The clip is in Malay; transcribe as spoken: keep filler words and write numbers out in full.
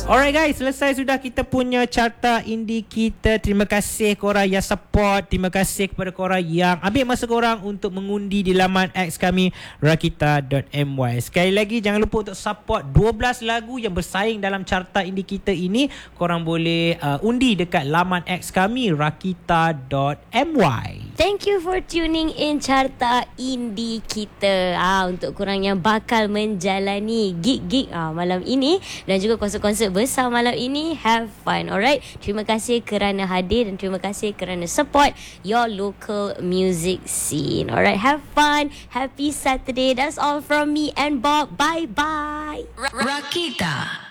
Alright guys, selesai sudah kita punya carta indie kita. Terima kasih korang yang support. Terima kasih kepada korang yang ambil masa korang untuk mengundi di laman X kami, rakita dot my. Sekali lagi jangan lupa untuk support dua belas lagu yang bersaing dalam carta indie kita ini. Korang boleh uh, undi dekat laman X kami, rakita dot my. Thank you for tuning in carta indie kita. Ah, untuk korang yang bakal menjalani gig-gig ah, malam ini dan juga konsert-konsert besar malam ini, have fun. Alright, terima kasih kerana hadir dan terima kasih kerana support your local music scene. Alright, have fun, happy Saturday. That's all from me and Bob. Bye bye. Rakita.